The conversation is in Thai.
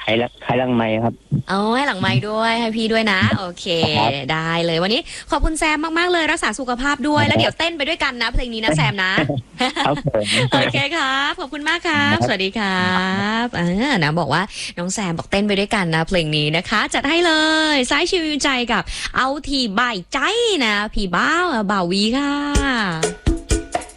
ให้หลังไมค์ครับเอาให้หลังไม้ด้วยให้พี่ด้วยนะโอเคได้เลยวันนี้ขอบคุณแซมมากๆเลยรักษาสุขภาพด้วยแล้วเดี๋ยวเต้นไปด้วยกันนะเพลงนี้นะแซมนะครับผมโอเคครับขอบคุณมากครับสวัสดีครับนะบอกว่าน้องแซมบอกเต้นไปด้วยกันนะเพลงนี้นะคะจัดให้เลยสายชิวใจกับเอาที่บ่ายใจนะพี่บ้าวบ่าวีค่ะ